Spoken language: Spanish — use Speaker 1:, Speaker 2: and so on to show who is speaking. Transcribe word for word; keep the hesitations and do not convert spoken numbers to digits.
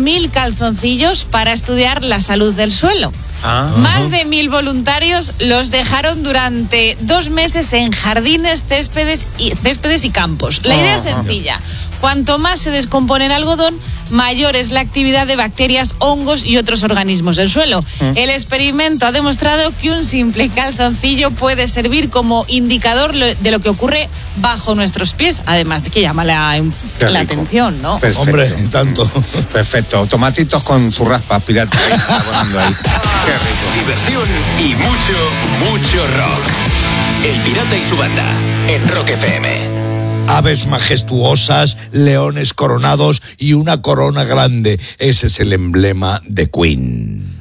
Speaker 1: mil calzoncillos para estudiar la salud del suelo.
Speaker 2: Ah.
Speaker 1: Más de mil voluntarios los dejaron durante dos meses en jardines, céspedes y, céspedes y campos. La idea es sencilla. Cuanto más se descompone el algodón, mayor es la actividad de bacterias, hongos y otros organismos del suelo. Mm. El experimento ha demostrado que un simple calzoncillo puede servir como indicador de lo que ocurre bajo nuestros pies, además de que llama la, la atención, ¿no?
Speaker 2: Perfecto.
Speaker 3: Hombre, tanto.
Speaker 2: Perfecto. Tomatitos con su raspa, pirata. Ahí, volando ahí. Qué rico.
Speaker 4: Diversión y mucho, mucho rock. El Pirata y su banda, en Rock F M.
Speaker 3: Aves majestuosas, leones coronados y una corona grande. Ese es el emblema de Queen.